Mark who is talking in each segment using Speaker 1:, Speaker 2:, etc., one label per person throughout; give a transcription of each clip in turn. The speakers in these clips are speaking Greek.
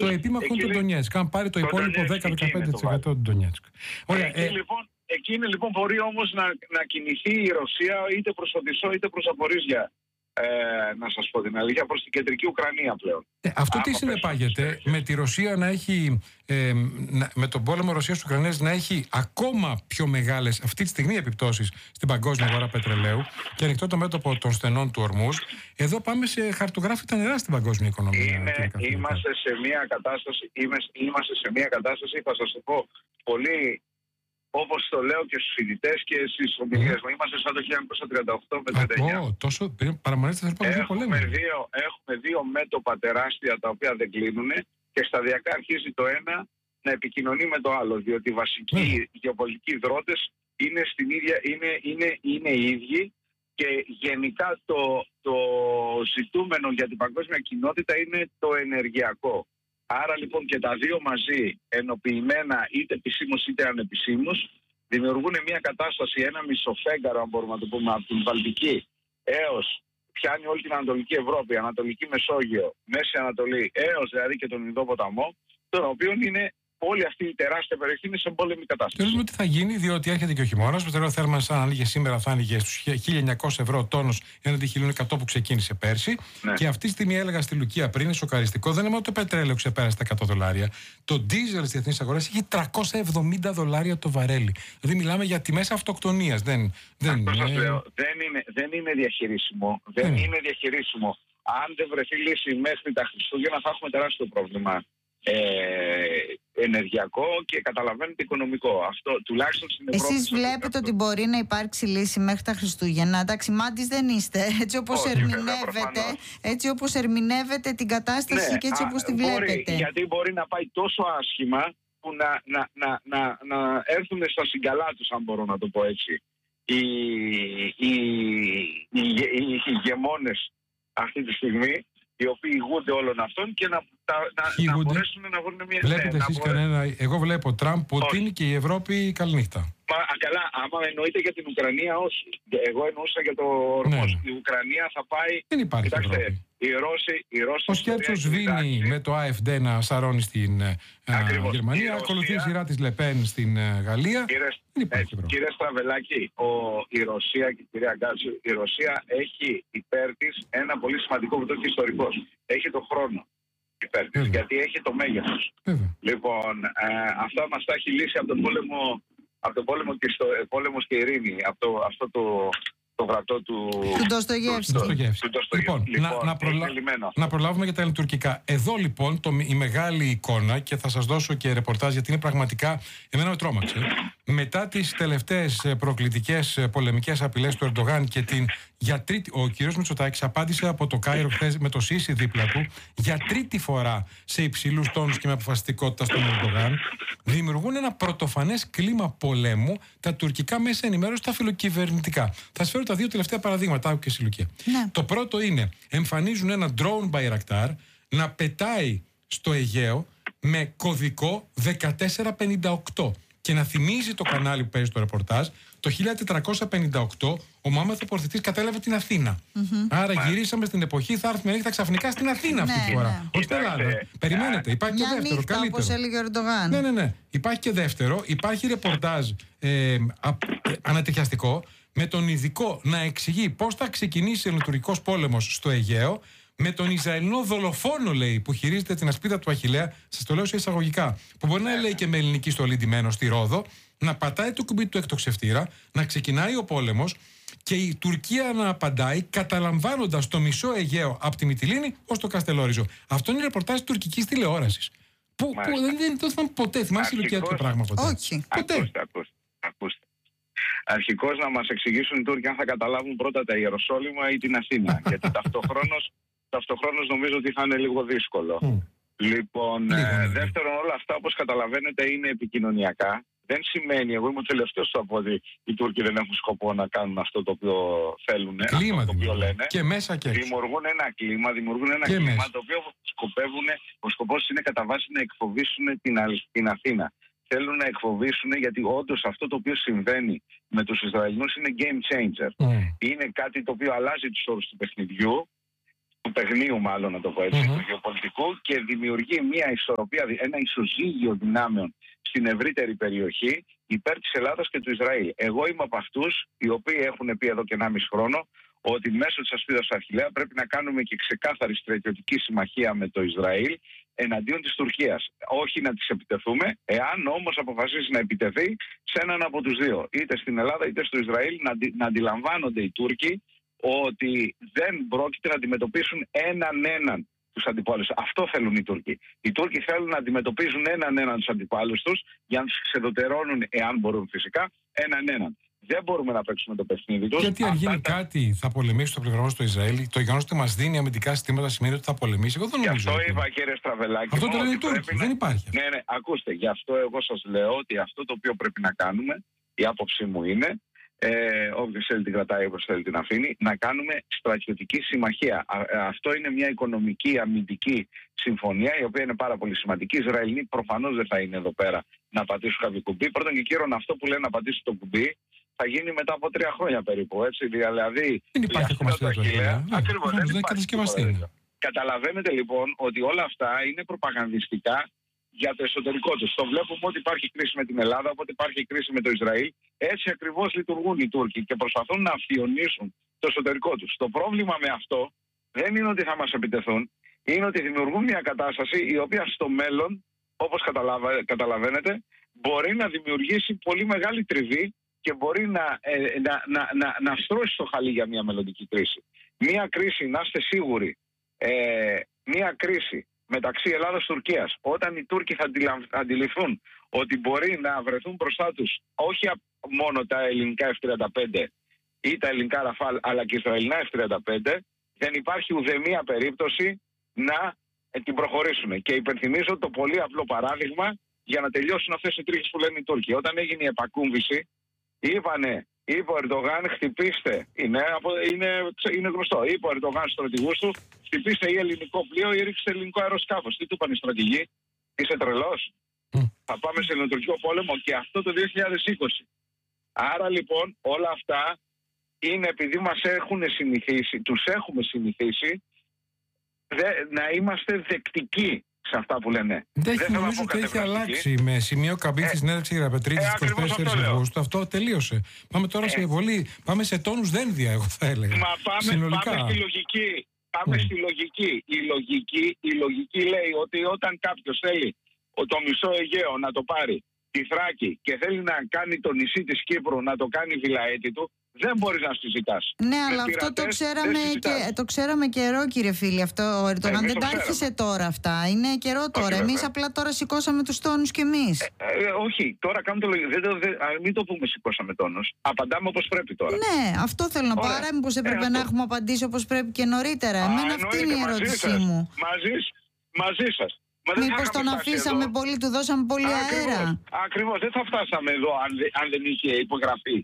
Speaker 1: επίμαχο είναι το Ντονιέτσκ. Αν πάρει το υπόλοιπο 10-15% του Ντονιέτσκ.
Speaker 2: Εκεί είναι λοιπόν μπορεί όμως να κινηθεί η Ρωσία είτε προς Οδυσσό είτε προς Ζαπορίζια. Να σας πω την αλήθεια, προς την κεντρική Ουκρανία πλέον.
Speaker 1: Αυτό τι συνεπάγεται με τη Ρωσία να έχει, με τον πόλεμο Ρωσίας-Ουκρανίας να έχει ακόμα πιο μεγάλες αυτή τη στιγμή επιπτώσεις στην παγκόσμια αγορά πετρελαίου και ανοιχτό το μέτωπο των στενών του Ορμούζ. Εδώ πάμε σε χαρτογράφητα νερά στην παγκόσμια οικονομία.
Speaker 2: Είμαστε σε μια κατάσταση, θα σας το πω πολύ. Όπως το λέω και στους φοιτητές και στις ομιλίες μου, είμαστε σαν το 1938 με 1939.
Speaker 1: Τόσο παραμονέστε θα πω
Speaker 2: Έχουμε δύο μέτωπα τεράστια τα οποία δεν κλείνουν και σταδιακά αρχίζει το ένα να επικοινωνεί με το άλλο. Διότι οι βασικοί γεωπολιτικοί δρότες είναι οι ίδιοι και γενικά το ζητούμενο για την παγκόσμια κοινότητα είναι το ενεργειακό. Άρα λοιπόν και τα δύο μαζί, ενοποιημένα είτε επισήμως είτε ανεπισήμως, δημιουργούν μια κατάσταση, ένα μισοφέγγαρο, αν μπορούμε να το πούμε, από την Βαλτική έως πιάνει όλη την Ανατολική Ευρώπη, Ανατολική Μεσόγειο, Μέση Ανατολή, έως δηλαδή και τον Ινδό ποταμό, τον οποίο είναι όλη αυτή η τεράστια περιοχή είναι σε πόλεμη κατάσταση.
Speaker 1: Θεωρούμε τι θα γίνει, διότι έρχεται και ο χειμώνας. Το τελευταίο θέρμανση, αν άνοιγε σήμερα, θα άνοιγε στους 1.900 ευρώ τόνος έναντι 1.100 που ξεκίνησε πέρσι. Ναι. Και αυτή τη στιγμή έλεγα στη Λουκία πριν, είναι σοκαριστικό. Δεν είναι μόνο το πετρέλαιο ξεπέρασε τα $100. Το ντίζελ στις διεθνείς αγορές έχει $370 το βαρέλι. Δηλαδή μιλάμε για τιμές αυτοκτονίας. Δεν
Speaker 2: είναι διαχειρίσιμο. Δεν είναι διαχειρίσιμο. Αν δεν βρεθεί λύση μέχρι τα Χριστούγεννα, θα έχουμε τεράστιο πρόβλημα. Ενεργειακό και καταλαβαίνετε οικονομικό. Αυτό τουλάχιστον στην Ευρώπη.
Speaker 3: Εσείς βλέπετε ότι μπορεί να υπάρξει λύση μέχρι τα Χριστούγεννα? Εντάξει, μάντης δεν είστε. Έτσι όπως ερμηνεύετε την κατάσταση και έτσι όπως τη βλέπετε.
Speaker 2: Γιατί μπορεί να πάει τόσο άσχημα που να έρθουν στα συγκαλά τους, αν μπορώ να το πω έτσι, οι ηγεμόνες αυτή τη στιγμή, οι οποίοι ηγούνται όλων αυτών και να μπορέσουν να βρουν μια...
Speaker 1: Βλέπετε εσείς κανένα? Εγώ βλέπω Τραμπ, Πούτιν και η Ευρώπη καληνύχτα.
Speaker 2: Καλά, άμα εννοείται για την Ουκρανία, όχι. Εγώ εννοούσα για το Ορμός. Η Ουκρανία θα πάει...
Speaker 1: Δεν υπάρχει Ευρώπη.
Speaker 2: Οι Ρώσοι...
Speaker 1: Ο Σκέρτσο σβήνει με το AfD να σαρώνει στην Γερμανία, ακολουθεί η σειρά της Λεπέν στην Γαλλία.
Speaker 2: Κύριε Στραβελάκη, η Ρωσία και η κυρία Γκάτσου, η Ρωσία έχει υπέρ της ένα πολύ σημαντικό που το έχει ιστορικός. Έχει το χρόνο υπέρ της, γιατί έχει το μέγεθος. Λοιπόν, αυτά μας τα έχει λύσει από τον πόλεμο και ειρήνη, από αυτό το γραπτό του
Speaker 3: Ντοστογεύσκη.
Speaker 1: Λοιπόν, να προλάβουμε για τα ελληνοτουρκικά. Εδώ λοιπόν η μεγάλη εικόνα, και θα σας δώσω και ρεπορτάζ γιατί είναι πραγματικά, εμένα με τρόμαξε. Μετά τις τελευταίες προκλητικές πολεμικές απειλές του Ερντογάν και ο κύριος Μητσοτάκης απάντησε από το Κάιρο χθες με το Σίσι δίπλα του για τρίτη φορά σε υψηλούς τόνους και με αποφασιστικότητα στον Ερντογάν. Δημιουργούν ένα πρωτοφανές κλίμα πολέμου τα τουρκικά μέσα ενημέρωση, τα φιλοκυβερνητικά. Θα σας φέρω τα δύο τελευταία παραδείγματα, άκου και στη Λουκία. Ναι. Το πρώτο είναι, εμφανίζουν ένα drone Bayraktar να πετάει στο Αιγαίο με κωδικό 1458. Και να θυμίζει το κανάλι που παίζει το ρεπορτάζ, το 1458 ο Μωάμεθ ο Πορθητής κατέλαβε την Αθήνα. Άρα γυρίσαμε στην εποχή, θα έρθει μια νύχτα ξαφνικά στην Αθήνα αυτή τη φορά. Όχι στην Ελλάδα. Περιμένετε, υπάρχει και δεύτερο.
Speaker 3: Νύχτα, καλύτερο. Όπως έλεγε ο Ερντογάν.
Speaker 1: Ναι. Υπάρχει και δεύτερο. Υπάρχει ρεπορτάζ ανατριχιαστικό με τον ειδικό να εξηγεί πώς θα ξεκινήσει ο ελληνοτουρκικός πόλεμος στο Αιγαίο. Με τον Ισραηλινό δολοφόνο, λέει, που χειρίζεται την ασπίδα του Αχιλλέα, σας το λέω σε εισαγωγικά, που μπορεί να λέει και με ελληνική στολή ντυμένο στη Ρόδο, να πατάει το κουμπί του εκτοξευτήρα, να ξεκινάει ο πόλεμος και η Τουρκία να απαντάει καταλαμβάνοντας το μισό Αιγαίο από τη Μυτιλήνη ως το Καστελόριζο. Αυτό είναι ρεπορτάζ τουρκικής τηλεόρασης. Που δεν το θυμάμαι ποτέ. Θυμάσαι η Λουκία το πράγμα ποτέ?
Speaker 3: Όχι.
Speaker 1: Ποτέ.
Speaker 2: Ακούστε. Αρχικώς να μας εξηγήσουν οι Τούρκοι αν θα καταλάβουν πρώτα τα Ιεροσόλυμα ή την Αθήνα. Γιατί ταυτοχρόνως νομίζω ότι θα είναι λίγο δύσκολο. Λοιπόν, δεύτερον, όλα αυτά όπως καταλαβαίνετε είναι επικοινωνιακά. Δεν σημαίνει, εγώ είμαι ο τελευταίος που θα πω ότι οι Τούρκοι δεν έχουν σκοπό να κάνουν αυτό το οποίο θέλουν.
Speaker 1: Κλίμα
Speaker 2: αυτό το οποίο λένε.
Speaker 1: Και μέσα και έξω.
Speaker 2: Δημιουργούν ένα κλίμα το οποίο ο σκοπός είναι κατά βάση να εκφοβήσουν την Αθήνα. Θέλουν να εκφοβήσουν, γιατί όντως αυτό το οποίο συμβαίνει με τους Ισραηλινούς είναι game changer. Είναι κάτι το οποίο αλλάζει τους όρους του παιχνιδιού, του παιγνίου μάλλον να το πω έτσι, του γεωπολιτικού, και δημιουργεί μια ισορροπία, ένα ισοζύγιο δυνάμεων στην ευρύτερη περιοχή υπέρ της Ελλάδας και του Ισραήλ. Εγώ είμαι από αυτούς οι οποίοι έχουν πει εδώ και 1,5 χρόνο ότι μέσω της ασπίδας του Αχιλλέα πρέπει να κάνουμε και ξεκάθαρη στρατιωτική συμμαχία με το Ισραήλ εναντίον της Τουρκίας. Όχι να της επιτεθούμε, εάν όμως αποφασίσει να επιτεθεί σε έναν από τους δύο, είτε στην Ελλάδα είτε στο Ισραήλ, να αντιλαμβάνονται οι Τούρκοι ότι δεν πρόκειται να αντιμετωπίσουν έναν τους αντιπάλους. Αυτό θέλουν οι Τούρκοι. Οι Τούρκοι θέλουν να αντιμετωπίζουν έναν τους αντιπάλους τους για να τους ξεδωτερώνουν, εάν μπορούν φυσικά, έναν. Δεν μπορούμε να παίξουμε το παιχνίδι τους.
Speaker 1: Γιατί αν γίνει κάτι θα πολεμήσει το πλευρό στο Ισραήλ, το γεγονός ότι μας δίνει αμυντικά συστήματα σημαίνει ότι θα πολεμήσει. Εγώ δεν νομίζω.
Speaker 2: Γι' αυτό είπα, κύριε Στραβελάκη.
Speaker 1: Αυτό το λένε οι Τούρκοι. Δεν υπάρχει.
Speaker 2: Ναι, ακούστε. Γι' αυτό εγώ σας λέω ότι αυτό το οποίο πρέπει να κάνουμε, η άποψή μου είναι, όποιος θέλει την κρατάει, όποιος θέλει την αφήνει, να κάνουμε στρατιωτική συμμαχία. Αυτό είναι μια οικονομική, αμυντική συμφωνία, η οποία είναι πάρα πολύ σημαντική. Οι Ισραηλοί προφανώς δεν θα είναι εδώ πέρα να πατήσουν κάποιο κουμπί. Πρώτον και κύριον, αυτό που λένε να πατήσουν το κουμπί θα γίνει μετά από 3 χρόνια περίπου. Έτσι, δηλαδή,
Speaker 1: δεν υπάρχει ακόμα στην Αχιλλέα.
Speaker 2: Ακριβώς, δεν
Speaker 1: έχει κατασκευαστεί.
Speaker 2: Καταλαβαίνετε λοιπόν ότι όλα αυτά είναι προπαγανδιστικά για το εσωτερικό τους. Το βλέπουμε ότι υπάρχει κρίση με την Ελλάδα, οπότε υπάρχει κρίση με το Ισραήλ. Έτσι ακριβώς λειτουργούν οι Τούρκοι και προσπαθούν να αφιονίσουν το εσωτερικό τους. Το πρόβλημα με αυτό δεν είναι ότι θα μας επιτεθούν, είναι ότι δημιουργούν μια κατάσταση η οποία στο μέλλον, όπως καταλαβαίνετε, μπορεί να δημιουργήσει πολύ μεγάλη τριβή και μπορεί να στρώσει το χαλί για μια μελλοντική κρίση. Μια κρίση, να είστε σίγουροι, μια κρίση μεταξύ Ελλάδας και Τουρκίας, όταν οι Τούρκοι θα αντιληφθούν ότι μπορεί να βρεθούν μπροστά τους όχι μόνο τα ελληνικά F-35 ή τα ελληνικά Ραφάλ, αλλά και Ισραηλινά F-35, δεν υπάρχει ουδέμια περίπτωση να την προχωρήσουν. Και υπενθυμίζω το πολύ απλό παράδειγμα για να τελειώσουν αυτές οι τρίχες που λένε οι Τούρκοι. Όταν έγινε η επακούμβηση, είπε ο Ερντογάν, χτυπήστε. Είναι γνωστό. Είπε ο Ερντογάν στους στρατηγούς του, χτυπήστε ή ελληνικό πλοίο ή ρίξτε ελληνικό αεροσκάφος. Τι του είπαν οι στρατηγοί, είσαι τρελός? Θα πάμε σε ελληνοτουρκικό πόλεμο, και αυτό το 2020. Άρα λοιπόν όλα αυτά είναι επειδή μας έχουν συνηθίσει, τους έχουμε συνηθίσει να είμαστε δεκτικοί σε αυτά που λένε.
Speaker 1: Νομίζω ότι έχει αλλάξει με σημείο καμπή τη συνέντευξη Γεραπετρίτη στις 24 Αυγούστου. Αυτό τελείωσε. Πάμε τώρα σε βολή. Πάμε σε τόνους δένδια, εγώ θα έλεγα.
Speaker 2: Μα πάμε στη λογική. Στη λογική. Η λογική λέει ότι όταν κάποιος θέλει το μισό Αιγαίο να το πάρει, τη Θράκη, και θέλει να κάνει το νησί της Κύπρου να το κάνει βιλαέτη του, δεν μπορείς να συζητάς.
Speaker 3: Ναι, αλλά αυτό το ξέραμε καιρό, κύριε φίλε. Αυτό ο Ερντογάν δεν τα άρχισε τώρα αυτά. Είναι καιρό τώρα. Εμείς απλά τώρα σηκώσαμε τους τόνους κι εμείς.
Speaker 2: Όχι, τώρα κάνουμε το λογικό. Μην το πούμε σηκώσαμε τόνους. Απαντάμε όπως πρέπει τώρα.
Speaker 3: Ναι, αυτό θέλω να πω. Άρα, μήπως έπρεπε να έχουμε απαντήσει όπως πρέπει και νωρίτερα. Εμένα αυτή είναι η ερώτησή μου.
Speaker 2: Μαζί σας.
Speaker 3: Μήπως τον αφήσαμε πολύ, του δώσαμε πολύ αέρα.
Speaker 2: Ακριβώς, δεν θα φτάσαμε εδώ αν δεν είχε υπογραφεί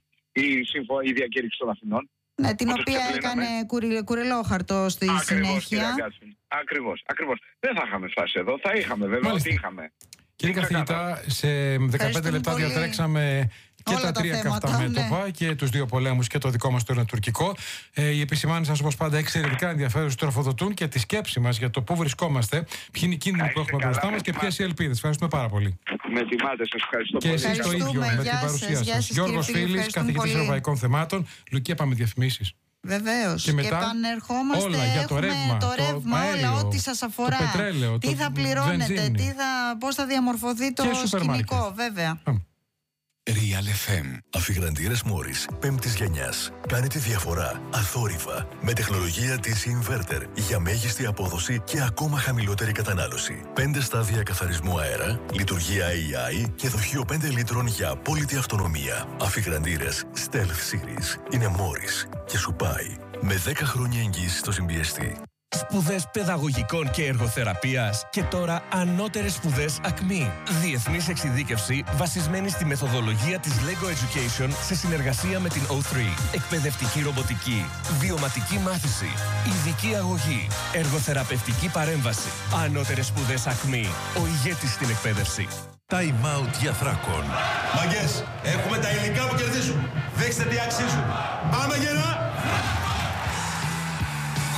Speaker 2: η διακήρυξη των Αθηνών.
Speaker 3: Ναι, την οποία έκανε κουρελόχαρτο στη συνέχεια.
Speaker 2: Ακριβώς. Δεν θα είχαμε φτάσει εδώ, θα είχαμε βέβαια ότι είχαμε.
Speaker 1: Κύριε καθηγητά, σε 15 λεπτά διατρέξαμε και τα τρία καυτά μέτωπα, και τους δύο πολέμους, και το δικό μας το ένα τουρκικό. Οι επισημάνσεις σας, όπως πάντα, εξαιρετικά ενδιαφέρουσες, τροφοδοτούν και τη σκέψη μας για το πού βρισκόμαστε, ποιοι είναι οι κίνδυνοι που έχουμε μπροστά μας και ποιες οι ελπίδες. Ευχαριστούμε πάρα πολύ.
Speaker 2: Με τιμάτε, σας ευχαριστώ
Speaker 1: πολύ. Και εσείς το ίδιο με την παρουσία σας. Γιώργος Φίλης, καθηγητής Ευρωπαϊκών Θεμάτων. Λουκία, πάμε διαφημίσεις.
Speaker 3: Βεβαίως. Και επανερχόμαστε.
Speaker 1: Όλα για το ρεύμα,
Speaker 3: όλα, ό,τι σας αφορά.
Speaker 1: Το πετρέλαιο,
Speaker 3: τι θα πληρώνετε, πώς θα διαμορφωθεί το σκηνικό, βέβαια.
Speaker 4: Real FM. Αφιγραντήρες Μόρις 5ης γενιάς. Κάνει τη διαφορά αθόρυβα με τεχνολογία της Inverter για μέγιστη απόδοση και ακόμα χαμηλότερη κατανάλωση. 5 στάδια καθαρισμού αέρα, λειτουργία AI και δοχείο 5 λίτρων για απόλυτη αυτονομία. Αφιγραντήρες Stealth Series είναι Μόρις και σου πάει με 10 χρόνια εγγύηση στο συμπιεστή.
Speaker 5: Σπουδές παιδαγωγικών και εργοθεραπείας και τώρα ανώτερες σπουδές ΑΚΜΗ. Διεθνής εξειδίκευση βασισμένη στη μεθοδολογία της LEGO Education σε συνεργασία με την O3. Εκπαιδευτική ρομποτική, βιωματική μάθηση, ειδική αγωγή, εργοθεραπευτική παρέμβαση. Ανώτερες σπουδές ΑΚΜΗ. Ο ηγέτης στην εκπαίδευση.
Speaker 4: Time out για Θράκων.
Speaker 6: Μαγκές, έχουμε τα υλικά που κερδίζουν. Δείξτε τι αξίζουν. Πάμε γερά!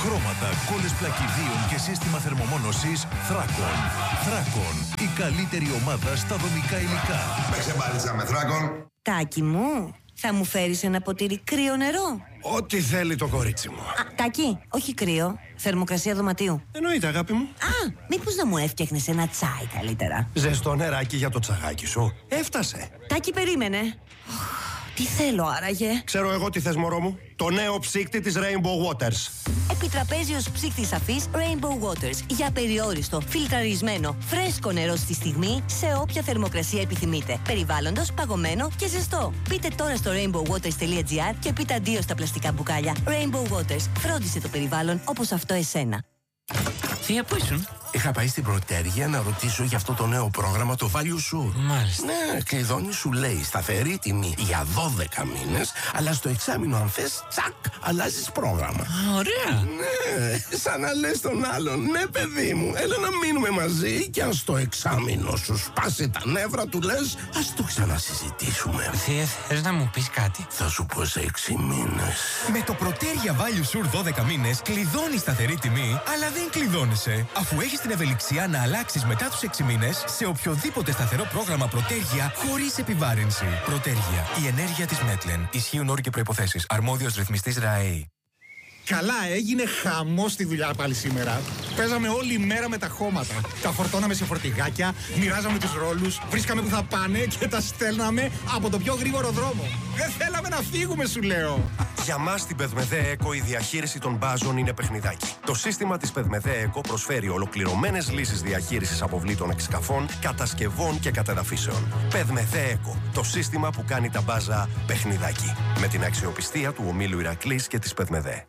Speaker 4: χρώματα, κόλλες πλακιδίων και σύστημα θερμομόνωσης Thracon. Thracon, η καλύτερη ομάδα στα δομικά υλικά.
Speaker 6: Παίξε μπάλιτσα με Thracon.
Speaker 7: Τάκη μου, θα μου φέρεις ένα ποτήρι κρύο νερό?
Speaker 8: Ό,τι θέλει το κορίτσι μου.
Speaker 7: Τάκη, όχι κρύο. Θερμοκρασία δωματίου.
Speaker 8: Εννοείται, αγάπη μου.
Speaker 7: Μήπως να μου έφτιαχνες ένα τσάι καλύτερα?
Speaker 8: Ζεστό νεράκι για το τσαγάκι σου. Έφτασε.
Speaker 7: Τάκη, περίμενε. Τι θέλω άραγε?
Speaker 8: Ξέρω εγώ τι θες, μωρό μου. Το νέο ψύκτη της Rainbow Waters.
Speaker 7: Επιτραπέζιος ψύκτης αφής Rainbow Waters. Για περιόριστο, φιλτραρισμένο, φρέσκο νερό στη στιγμή, σε όποια θερμοκρασία επιθυμείτε. Περιβάλλοντος, παγωμένο και ζεστό. Μπείτε τώρα στο rainbowwaters.gr και πείτε αντίο στα πλαστικά μπουκάλια. Rainbow Waters. Φρόντισε το περιβάλλον όπως αυτό εσένα.
Speaker 9: Θεία, πού ήσουν?
Speaker 10: Είχα πάει στην Πρωτέργεια να ρωτήσω για αυτό το νέο πρόγραμμα, το Value Sur.
Speaker 9: Μάλιστα.
Speaker 10: Ναι, κλειδώνει σου λέει σταθερή τιμή για 12 μήνες, αλλά στο εξάμηνο αν θες, τσακ, αλλάζεις πρόγραμμα.
Speaker 9: Ωραία.
Speaker 10: Ναι, σαν να λες τον άλλον, ναι παιδί μου, έλα να μείνουμε μαζί και αν στο εξάμηνο σου σπάσει τα νεύρα του λες, ας το ξανασυζητήσουμε.
Speaker 9: Θεία, θες να μου πεις κάτι?
Speaker 10: Θα σου πω σε 6 μήνες.
Speaker 5: Με το Πρωτέργεια Value Sur 12 μήνες κλειδώνεις σταθερή τιμή, αλλά δεν κλειδώνεσαι, αφού έχεις την ευελιξία να αλλάξεις μετά τους 6 μήνες σε οποιοδήποτε σταθερό πρόγραμμα Πρωτέργεια χωρίς επιβάρυνση. Πρωτέργεια. Η ενέργεια της Μέτλεν. Ισχύουν όροι και προϋποθέσεις. Αρμόδιος ρυθμιστής ΡΑΕΗ.
Speaker 11: Καλά, έγινε χαμός στη δουλειά πάλι σήμερα. Παίζαμε όλη μέρα με τα χώματα. Τα φορτώναμε σε φορτηγάκια, μοιράζαμε τους ρόλους, βρίσκαμε που θα πάνε και τα στέλναμε από το πιο γρήγορο δρόμο. Δεν θέλαμε να φύγουμε, σου λέω.
Speaker 8: Για μας στην Πεδμεδέ Eco η διαχείριση των μπάζων είναι παιχνιδάκι. Το σύστημα της Πεδμεδέ Eco προσφέρει ολοκληρωμένες λύσεις διαχείρισης αποβλήτων εξκαφών, κατασκευών και κατεδαφίσεων. Πεδμεδέ Eco, το σύστημα που κάνει τα μπάζα παιχνιδάκι. Με την αξιοπιστία του ομίλου Ηρακλής και της Πεδμεδέ.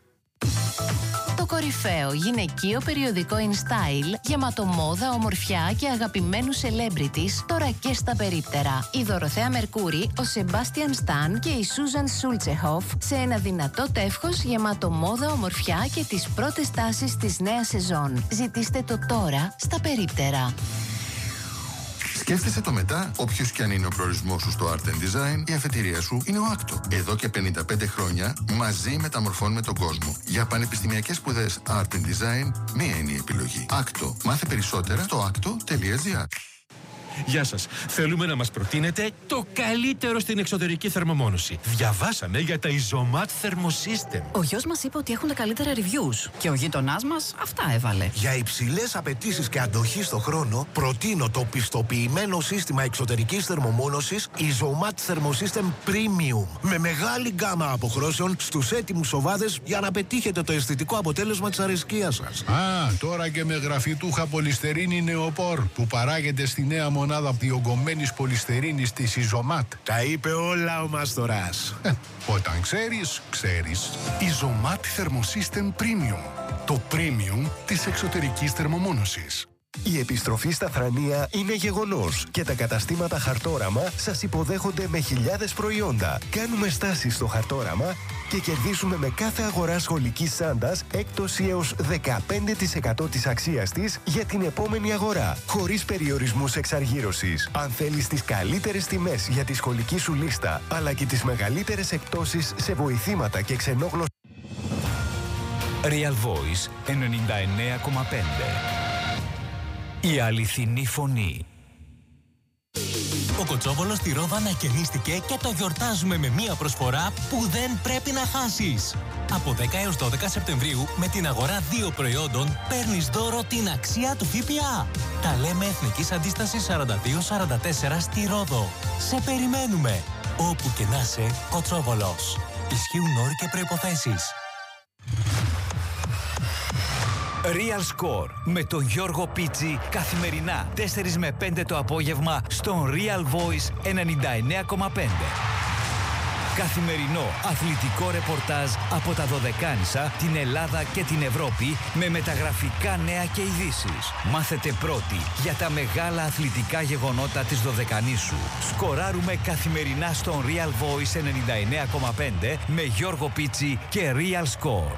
Speaker 12: Το κορυφαίο γυναικείο περιοδικό InStyle, γεμάτο μόδα, ομορφιά και αγαπημένους celebrities, τώρα και στα περίπτερα. Η Δωροθέα Μερκούρη, ο Σεμπάστιαν Σταν και η Σούζαν Σούλτσεχοφ σε ένα δυνατό τεύχος γεμάτο μόδα, ομορφιά και τις πρώτες τάσεις της νέας σεζόν. Ζητήστε το τώρα στα περίπτερα.
Speaker 13: Σκέφτεσαι το μετά, όποιος και αν είναι ο προορισμός σου στο Art and Design, η αφετηρία σου είναι ο Άκτο. Εδώ και 55 χρόνια μαζί μεταμορφώνουμε τον κόσμο. Για πανεπιστημιακές σπουδές Art and Design, μία είναι η επιλογή. Άκτο. Μάθε περισσότερα στο acto.gr.
Speaker 14: Γεια σας. Θέλουμε να μας προτείνετε το καλύτερο στην εξωτερική θερμομόνωση. Διαβάσαμε για τα Isomat Thermosystem.
Speaker 15: Ο γιος μας είπε ότι έχουν τα καλύτερα reviews και ο γείτονάς μας αυτά έβαλε.
Speaker 16: Για υψηλές απαιτήσεις και αντοχή στο χρόνο, προτείνω το πιστοποιημένο σύστημα εξωτερικής θερμομόνωσης Isomat Thermosystem Premium. Με μεγάλη γκάμα αποχρώσεων στους έτοιμους οβάδες για να πετύχετε το αισθητικό αποτέλεσμα της αρεσκίας σας.
Speaker 17: Τώρα και με γραφιτούχα πολυστερίνη νεοπόρ που παράγεται στη νέα μονάδα διογκωμένης πολυστερίνης της Isomat.
Speaker 16: Τα είπε όλα ο Μαστοράς.
Speaker 17: Όταν ξέρεις, ξέρεις. Isomat Thermosystem Premium. Το premium της εξωτερικής θερμομόνωσης.
Speaker 18: Η επιστροφή στα Θρανία είναι γεγονός και τα καταστήματα Χαρτόραμα σας υποδέχονται με χιλιάδες προϊόντα. Κάνουμε στάσεις στο Χαρτόραμα και κερδίσουμε με κάθε αγορά σχολικής σάντας έκπτωση έως 15% της αξίας της για την επόμενη αγορά, χωρίς περιορισμούς εξαργύρωσης. Αν θέλεις τις καλύτερες τιμές για τη σχολική σου λίστα, αλλά και τις μεγαλύτερες εκπτώσεις σε βοηθήματα και ξενόγλωσσες.
Speaker 19: Real Voice 99,5. Η αληθινή φωνή.
Speaker 20: Ο Κοτσόβολος στη Ρόδο ανακαινίστηκε και το γιορτάζουμε με μία προσφορά που δεν πρέπει να χάσεις. Από 10 έως 12 Σεπτεμβρίου με την αγορά 2 προϊόντων παίρνεις δώρο την αξία του ΦΠΑ. Τα λέμε Εθνικής Αντίστασης 42-44 στη Ρόδο. Σε περιμένουμε. Όπου και να είσαι, Κοτσόβολος. Ισχύουν όροι και προϋποθέσεις.
Speaker 19: Real Score με τον Γιώργο Πίτσι καθημερινά 4 με 5 το απόγευμα στον Real Voice 99,5. Καθημερινό αθλητικό ρεπορτάζ από τα Δωδεκάνησα, την Ελλάδα και την Ευρώπη με μεταγραφικά νέα και ειδήσεις. Μάθετε πρώτοι για τα μεγάλα αθλητικά γεγονότα της Δωδεκανήσου. Σκοράρουμε καθημερινά στον Real Voice 99,5 με Γιώργο Πίτσι και Real Score.